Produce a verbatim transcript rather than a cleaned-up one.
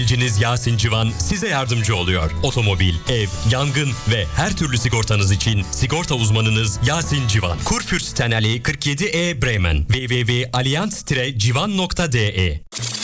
Ciniz Yasin Civan size yardımcı oluyor. Otomobil, ev, yangın ve her türlü sigortanız için sigorta uzmanınız Yasin Civan. Kurfürstenallee kırk yedi E Bremen. w w w nokta allianz tiret civan nokta d e